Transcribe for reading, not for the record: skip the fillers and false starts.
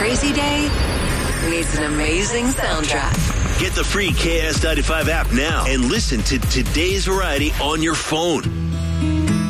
crazy day needs an amazing soundtrack. Get the free KS95 app now and listen to today's variety on your phone.